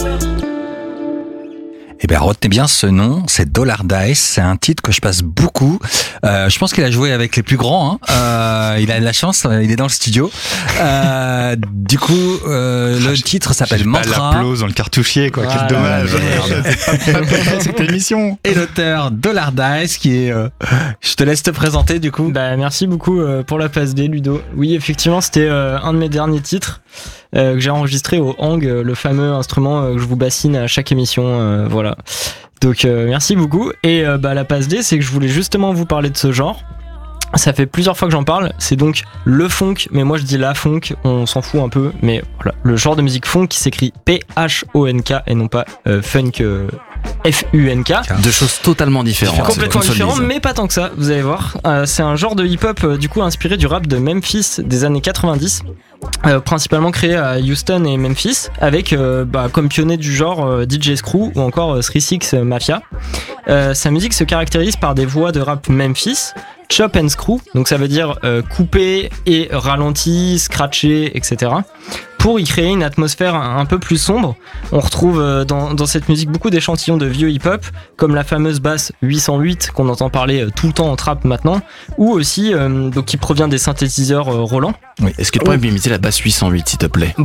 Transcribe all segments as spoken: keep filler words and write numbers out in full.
Eh bien, retenez bien ce nom, c'est Dollar Dice. C'est un titre que je passe beaucoup. Euh, je pense qu'il a joué avec les plus grands. Hein. Euh, il a de la chance, il est dans le studio. Euh, du coup, euh, le titre s'appelle J'ai Mantra. Pas l'applause dans le cartouchier, quoi. Voilà, Quel dommage. merde. Cette émission. Et l'auteur Dollar Dice, qui est. Euh, je te laisse te présenter du coup. Bah, merci beaucoup euh, pour la passe D, Ludo. Oui, effectivement, c'était euh, un de mes derniers titres. Euh, que j'ai enregistré au Hang, euh, le fameux instrument euh, que je vous bassine à chaque émission, euh, voilà. Donc euh, merci beaucoup. Et euh, bah, la passe D, c'est que je voulais justement vous parler de ce genre. Ça fait plusieurs fois que j'en parle, c'est donc le funk, mais moi je dis la funk, on s'en fout un peu, mais voilà, le genre de musique funk qui s'écrit P H O N K et non pas euh, funk euh, F U N K. Deux choses totalement différentes. Complètement différentes, mais pas tant que ça, vous allez voir. Euh, c'est un genre de hip-hop euh, du coup inspiré du rap de Memphis des années quatre-vingt-dix. Euh, principalement créé à Houston et Memphis, avec euh, bah, comme pionnier du genre euh, D J Screw ou encore euh, three six Mafia. Euh, sa musique se caractérise par des voix de rap Memphis, chop and screw, donc ça veut dire euh, couper et ralenti, scratcher, et cetera. Pour y créer une atmosphère un peu plus sombre, on retrouve euh, dans, dans cette musique beaucoup d'échantillons de vieux hip-hop, comme la fameuse basse huit cent huit qu'on entend parler euh, tout le temps en trap maintenant, ou aussi euh, donc qui provient des synthétiseurs euh, Roland. Oui. Est-ce que tu pourrais m'imiter la basse huit cent huit, s'il te plaît?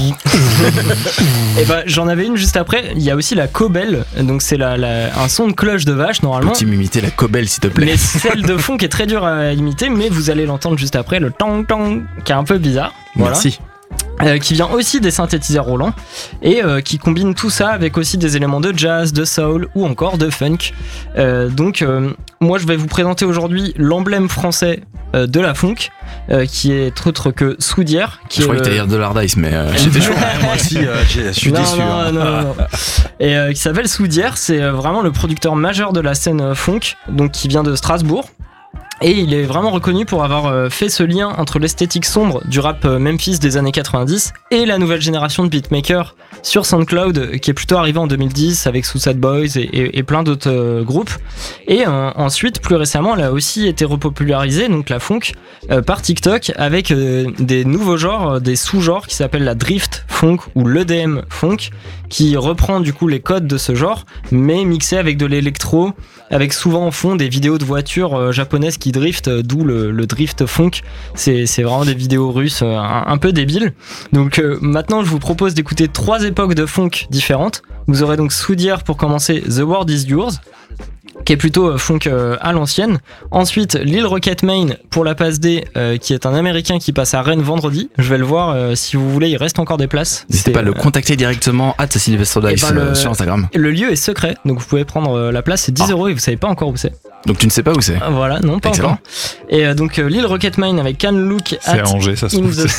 Et bah j'en avais une juste après. Il y a aussi la cobelle, donc c'est la, la, un son de cloche de vache normalement. Peux-tu m'imiter la cobelle, s'il te plaît? Mais celle de fond qui est très dure à imiter, mais vous allez l'entendre juste après, le tang tang, qui est un peu bizarre. Voilà. Merci. Euh, qui vient aussi des synthétiseurs Roland et euh, qui combine tout ça avec aussi des éléments de jazz, de soul ou encore de funk. Euh, donc euh, moi je vais vous présenter aujourd'hui l'emblème français euh, de la funk euh, qui est autre que Soudière. Qui je est, croyais que t'allais dire Dollar Dice, mais euh, j'étais chaud. Moi aussi, euh, je suis non, déçu. Non, hein. non, non, non. Et euh, qui s'appelle Soudière, c'est vraiment le producteur majeur de la scène funk, donc qui vient de Strasbourg. Et il est vraiment reconnu pour avoir fait ce lien entre l'esthétique sombre du rap Memphis des années quatre-vingt-dix et la nouvelle génération de beatmakers sur SoundCloud qui est plutôt arrivée en deux mille dix avec Suicide Boys et, et, et plein d'autres euh, groupes. Et euh, ensuite, plus récemment, elle a aussi été repopularisée, donc la funk, euh, par TikTok avec euh, des nouveaux genres, des sous-genres qui s'appellent la drift funk ou l'E D M funk, qui reprend du coup les codes de ce genre, mais mixé avec de l'électro, avec souvent en fond des vidéos de voitures euh, japonaises qui drift, d'où le, le drift funk. C'est, c'est vraiment des vidéos russes euh, un, un peu débiles. Donc euh, maintenant je vous propose d'écouter trois époques de funk différentes. Vous aurez donc Soudière pour commencer, The World Is Yours, qui est plutôt euh, funk euh, à l'ancienne. Ensuite Lil Rocketman pour la passe D, euh, qui est un américain qui passe à Rennes vendredi. Je vais le voir, euh, si vous voulez, il reste encore des places. N'hésitez pas à le euh, contacter directement à Sylvester Dice ben, le, sur Instagram. Le lieu est secret, donc vous pouvez prendre euh, la place, c'est dix euros et vous savez pas encore où c'est. Donc tu ne sais pas où c'est. Voilà, non, pas Excellent. encore. Et euh, donc euh, Lil Rocketman avec Can Look C'est at à Angers, ça se in trouve.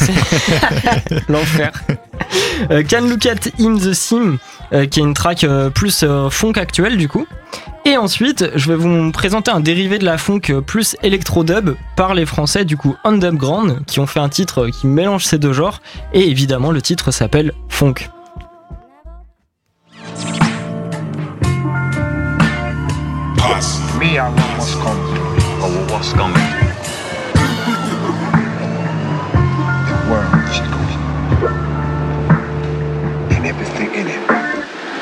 the l'enfer. euh, Can Look at in the Sim, euh, qui est une track euh, plus euh, funk actuelle du coup. Et ensuite, je vais vous présenter un dérivé de la funk plus électro-dub par les Français du coup Underground, qui ont fait un titre qui mélange ces deux genres. Et évidemment, le titre s'appelle Funk. Me, I know what's coming. Oh, well, what's coming?